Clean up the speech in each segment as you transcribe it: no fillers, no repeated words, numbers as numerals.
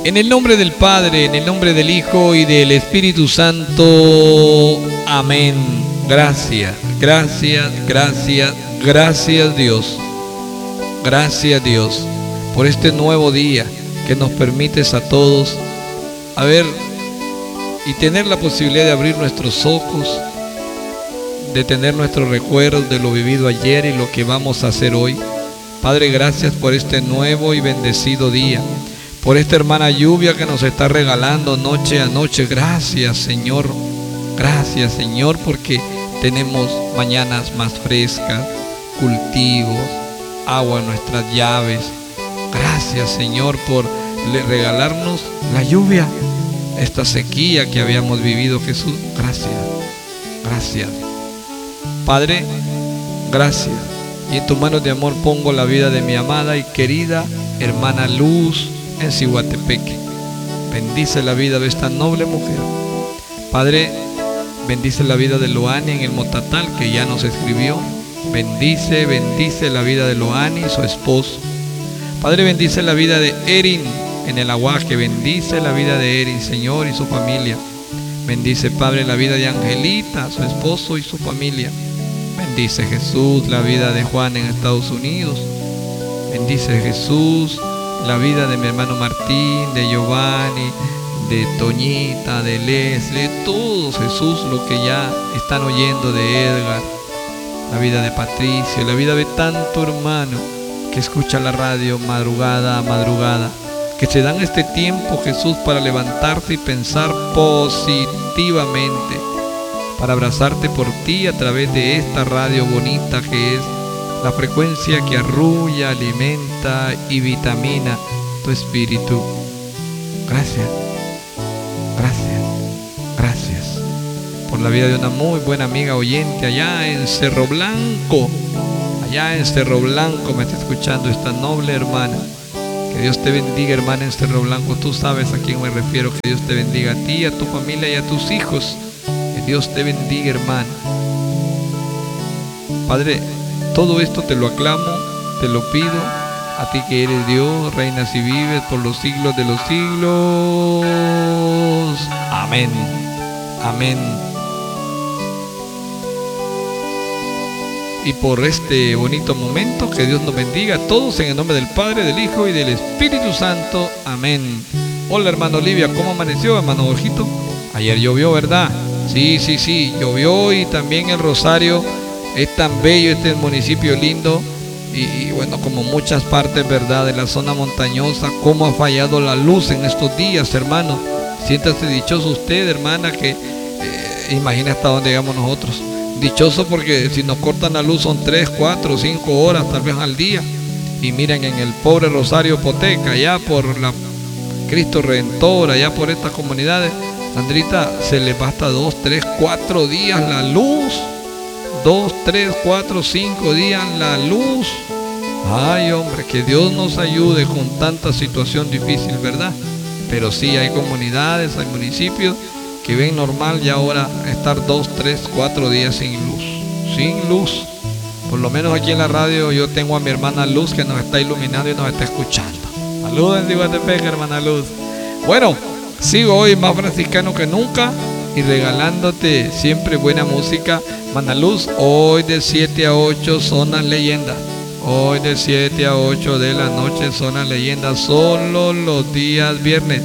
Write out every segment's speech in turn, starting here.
En el nombre del Padre, en el nombre del Hijo y del Espíritu Santo. Amén. Gracias, gracias, gracias, gracias Dios. Gracias Dios por este nuevo día que nos permites a todos a ver y tener la posibilidad de abrir nuestros ojos, de tener nuestros recuerdos de lo vivido ayer y lo que vamos a hacer hoy. Padre, gracias por este nuevo y bendecido día, por esta hermana lluvia que nos está regalando noche a noche. Gracias Señor, porque tenemos mañanas más frescas, cultivos, agua en nuestras llaves. Gracias Señor por regalarnos la lluvia, esta sequía que habíamos vivido, Jesús. Gracias Padre, gracias. Y en tus manos de amor pongo la vida de mi amada y querida hermana Luz en Cihuatepeque. Bendice la vida de esta noble mujer. Padre, bendice la vida de Loani en el Motatal, que ya nos escribió. Bendice la vida de Loani y su esposo. Padre, bendice la vida de Erin en el Aguaje. Bendice la vida de Erin, Señor, y su familia. Bendice, Padre, la vida de Angelita, su esposo y su familia. Bendice, Jesús, la vida de Juan en Estados Unidos. Bendice, Jesús, la vida de mi hermano Martín, de Giovanni, de Toñita, de Leslie, de todos, Jesús, lo que ya están oyendo, de Edgar, la vida de Patricio, la vida de tanto hermano que escucha la radio madrugada a madrugada, que se dan este tiempo, Jesús, para levantarse y pensar positivamente, para abrazarte por ti a través de esta radio bonita que es la frecuencia que arrulla, alimenta y vitamina tu espíritu. Gracias por la vida de una muy buena amiga oyente allá en Cerro Blanco. Allá en Cerro Blanco me está escuchando esta noble hermana. Que Dios te bendiga, hermana, en Cerro Blanco. Tú sabes a quién me refiero. Que Dios te bendiga a ti, a tu familia y a tus hijos. Que Dios te bendiga, hermana. Padre, todo esto te lo aclamo, te lo pido, a ti que eres Dios, reinas y vives por los siglos de los siglos. Amén. Amén. Y por este bonito momento, que Dios nos bendiga a todos en el nombre del Padre, del Hijo y del Espíritu Santo. Amén. Hola, hermano Olivia, ¿cómo amaneció, hermano Jorgito? Ayer llovió, ¿verdad? Sí, llovió, y también el Rosario es tan bello, este municipio lindo. Y bueno, como muchas partes, ¿verdad?, de la zona montañosa, cómo ha fallado la luz en estos días, hermano. Siéntase dichoso usted, hermana, que imagina hasta dónde llegamos nosotros. Dichoso porque si nos cortan la luz son 3, 4, 5 horas tal vez al día. Y miren, en el pobre Rosario Poteca, allá por la Cristo Redentor, allá por estas comunidades, Sandrita, se le va hasta 2, 3, 4 días la luz. 2, 3, 4, 5 días la luz. Ay, hombre, que Dios nos ayude con tanta situación difícil, ¿verdad? Pero sí, hay comunidades, hay municipios que ven normal ya ahora estar 2, 3, 4 días sin luz. Por lo menos aquí en la radio yo tengo a mi hermana Luz, que nos está iluminando y nos está escuchando. Saludos en Cihuatepeque, hermana Luz. Bueno, sigo hoy más franciscano que nunca y regalándote siempre buena música. Hermana Luz, hoy de 7 a 8 son las leyendas. Hoy de 7 a 8 de la noche son las leyendas. Solo los días viernes.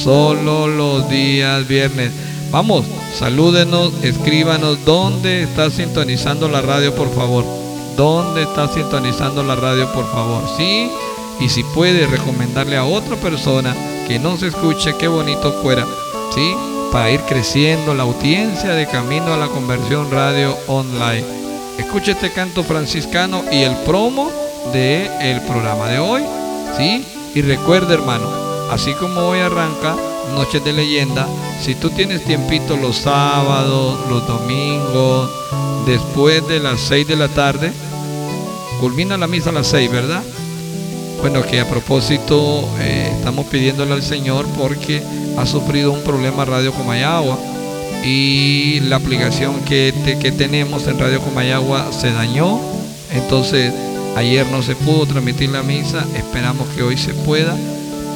Vamos, salúdenos, escríbanos dónde está sintonizando la radio, por favor. ¿Dónde está sintonizando la radio, por favor? Sí, y si puede recomendarle a otra persona que no se escuche, qué bonito fuera, ¿sí? Para ir creciendo la audiencia de Camino a la Conversión Radio Online. Escuche este canto franciscano y el promo del programa de hoy, ¿sí? Y recuerda, hermano, así como hoy arranca Noches de Leyenda, si tú tienes tiempito los sábados, los domingos, después de las 6 de la tarde, culmina la misa a las 6, ¿verdad? Bueno, que a propósito estamos pidiéndole al Señor porque ha sufrido un problema Radio Comayagua y la aplicación que tenemos en Radio Comayagua se dañó. Entonces ayer no se pudo transmitir la misa, esperamos que hoy se pueda.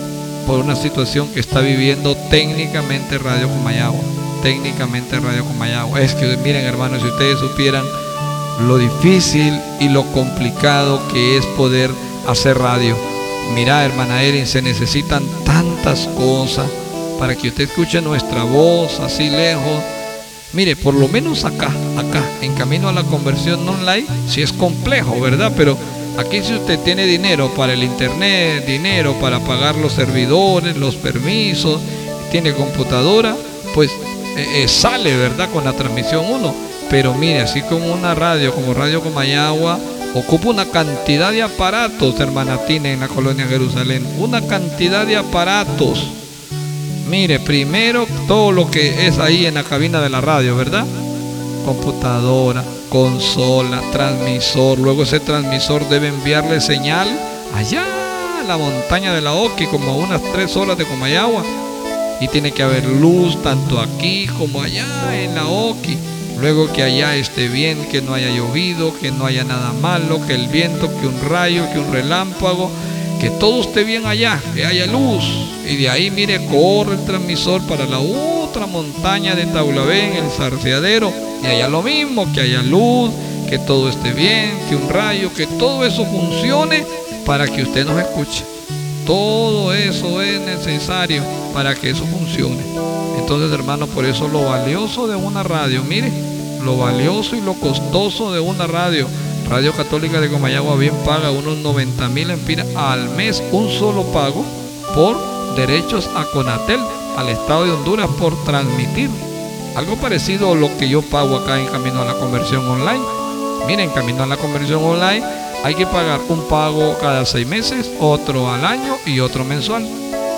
por una situación que está viviendo técnicamente Radio Comayagua. Técnicamente Radio Comayagua. Es que miren, hermanos, si ustedes supieran lo difícil y lo complicado que es poder hacer radio. Mira, hermana Erin, se necesitan tantas cosas para que usted escuche nuestra voz así lejos. Mire, por lo menos acá, en Camino a la Conversión Online, sí es complejo, ¿verdad? Pero aquí si usted tiene dinero para el internet, dinero para pagar los servidores, los permisos, tiene computadora, pues sale, ¿verdad? Con la transmisión uno. Pero mire, así como una radio, como Radio Comayagua, ocupa una cantidad de aparatos, hermana Tina, en la colonia Jerusalén. Una cantidad de aparatos. Mire, primero todo lo que es ahí en la cabina de la radio, ¿verdad? Computadora, consola, transmisor. Luego ese transmisor debe enviarle señal allá a la montaña de la Oqui, como a unas 3 horas de Comayagua. Y tiene que haber luz tanto aquí como allá en la Oqui. Luego que allá esté bien, que no haya llovido, que no haya nada malo, que el viento, que un rayo, que un relámpago, que todo esté bien allá, que haya luz. Y de ahí, mire, corre el transmisor para la otra montaña de Taulabén, el Zarceadero. Y allá lo mismo, que haya luz, que todo esté bien, que un rayo, que todo eso funcione para que usted nos escuche. Todo eso es necesario para que eso funcione. Entonces, hermanos, por eso lo valioso de una radio, mire, lo valioso y lo costoso de una radio. Radio Católica de Comayagua bien paga unos 90,000 empiras al mes, un solo pago por derechos a Conatel, al Estado de Honduras, por transmitir. Algo parecido a lo que yo pago acá en Camino a la Conversión Online. Miren, Camino a la Conversión Online hay que pagar un pago cada 6 meses, otro al año y otro mensual.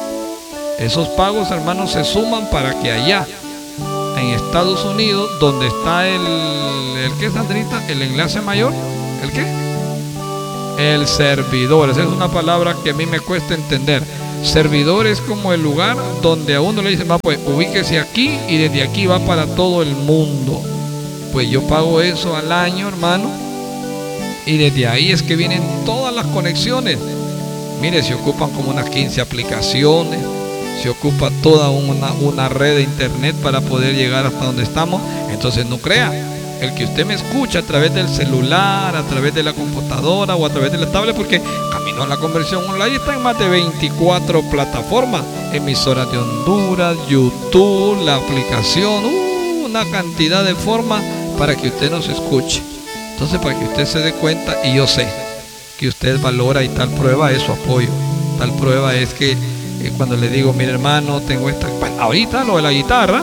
Esos pagos, hermanos, se suman para que allá en Estados Unidos, donde está el ¿qué, Sandrita? El enlace mayor, ¿el qué? El servidor. Esa es una palabra que a mí me cuesta entender. Servidor es como el lugar donde a uno le dicen, va, pues ubíquese aquí y desde aquí va para todo el mundo. Pues yo pago eso al año, hermano, y desde ahí es que vienen todas las conexiones. Mire, se ocupan como unas 15 aplicaciones, se ocupa toda una red de internet para poder llegar hasta donde estamos. Entonces no crea, el que usted me escucha a través del celular, a través de la computadora o a través de la tablet, porque Camino a la Conversión Online está en más de 24 plataformas, emisoras de Honduras, YouTube, la aplicación, una cantidad de formas para que usted nos escuche. Entonces, para que usted se dé cuenta, y yo sé que usted valora, y tal prueba es su apoyo. Tal prueba es que cuando le digo, mire hermano, tengo esta, bueno, ahorita lo de la guitarra,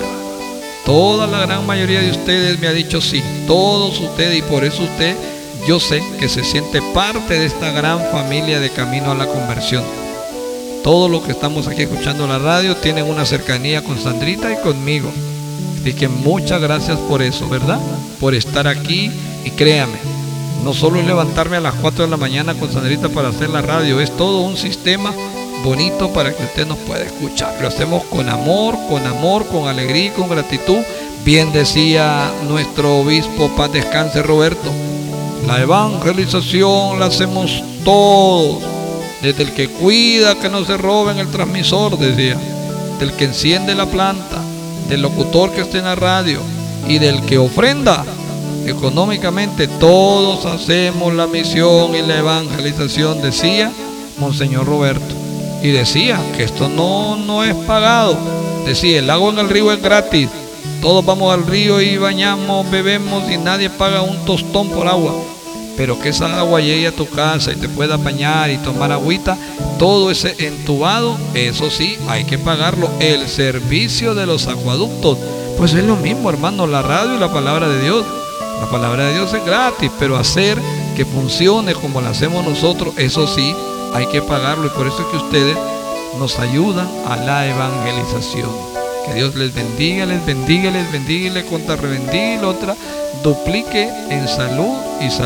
toda la gran mayoría de ustedes me ha dicho sí, todos ustedes, y por eso usted, yo sé que se siente parte de esta gran familia de Camino a la Conversión. Todos los que estamos aquí escuchando la radio tienen una cercanía con Sandrita y conmigo. Así que muchas gracias por eso, ¿verdad? Por estar aquí. Y créame, no solo es levantarme a las 4 de la mañana con Sandrita para hacer la radio, es todo un sistema bonito para que usted nos pueda escuchar. Lo hacemos con amor, con alegría y con gratitud. Bien decía nuestro obispo, paz descanse, Roberto, la evangelización la hacemos todos, desde el que cuida que no se roben el transmisor, decía, del que enciende la planta, del locutor que esté en la radio y del que ofrenda económicamente. Todos hacemos la misión y la evangelización, decía Monseñor Roberto. Y decía que esto no es pagado. Decía, el agua en el río es gratis. Todos vamos al río y bañamos, bebemos y nadie paga un tostón por agua. Pero que esa agua llegue a tu casa y te puedas bañar y tomar agüita, todo ese entubado, eso sí, hay que pagarlo. El servicio de los acueductos, pues es lo mismo, hermano, la radio y la palabra de Dios. La palabra de Dios es gratis, pero hacer que funcione como lo hacemos nosotros, eso sí, hay que pagarlo. Y por eso es que ustedes nos ayudan a la evangelización. Que Dios les bendiga, les bendiga, les bendiga y les contra rebendiga y la otra duplique en salud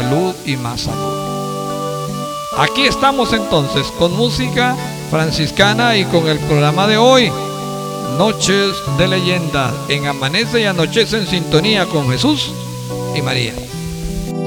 y más salud. Aquí estamos entonces con música franciscana y con el programa de hoy, Noches de Leyenda, en Amanece y Anochece en sintonía con Jesús y María.